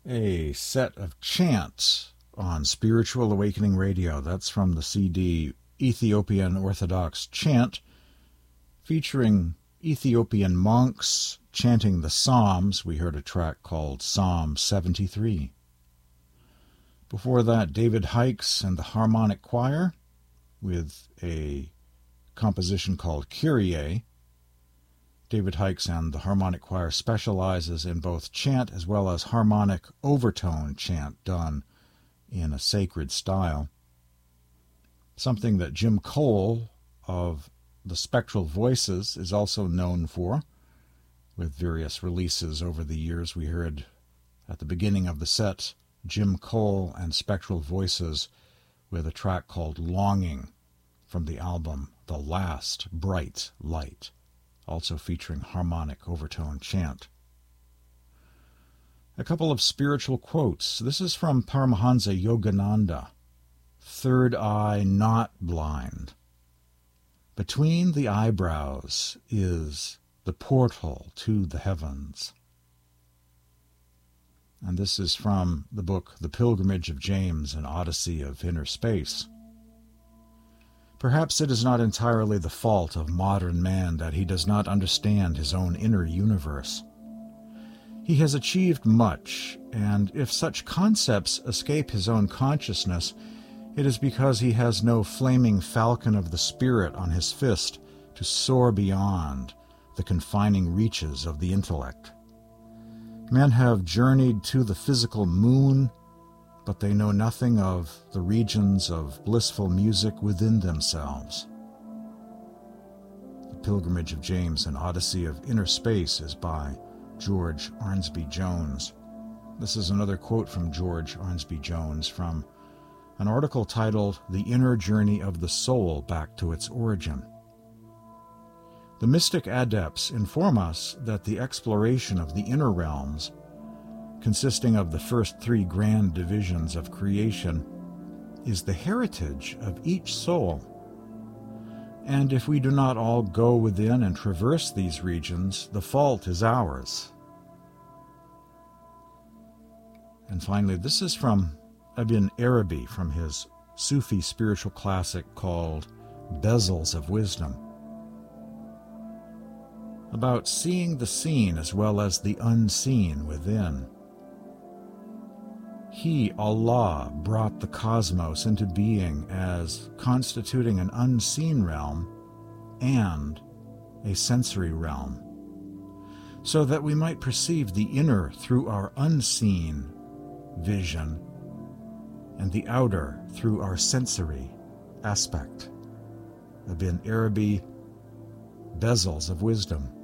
a set of chants on Spiritual Awakening Radio. That's from the CD Ethiopian Orthodox Chant, featuring Ethiopian monks chanting the Psalms. We heard a track called Psalm 73. Before that, David Hykes and the Harmonic Choir with a composition called Kyrie. David Hykes and the Harmonic Choir specializes in both chant as well as harmonic overtone chant done in a sacred style. Something that Jim Cole of the Spectral Voices is also known for, with various releases over the years. We heard at the beginning of the set Jim Cole and Spectral Voices with a track called Longing from the album The Last Bright Light, also featuring harmonic overtone chant. A couple of spiritual quotes. This is from Paramahansa Yogananda. Third eye not blind. Between the eyebrows is the portal to the heavens. And this is from the book The Pilgrimage of James, an Odyssey of Inner Space. Perhaps it is not entirely the fault of modern man that he does not understand his own inner universe. He has achieved much, and if such concepts escape his own consciousness, it is because he has no flaming falcon of the spirit on his fist to soar beyond the confining reaches of the intellect. Men have journeyed to the physical moon, but they know nothing of the regions of blissful music within themselves. The Pilgrimage of James, an Odyssey of Inner Space, is by George Arnsby Jones. This is another quote from George Arnsby Jones from an article titled The Inner Journey of the Soul Back to Its Origin. The mystic adepts inform us that the exploration of the inner realms, consisting of the first three grand divisions of creation, is the heritage of each soul. And if we do not all go within and traverse these regions, the fault is ours. And finally, this is from Ibn Arabi, from his Sufi spiritual classic called Bezels of Wisdom, about seeing the seen as well as the unseen within. He, Allah, brought the cosmos into being as constituting an unseen realm and a sensory realm, so that we might perceive the inner through our unseen vision and the outer through our sensory aspect. Ibn Arabi, Bezels of Wisdom.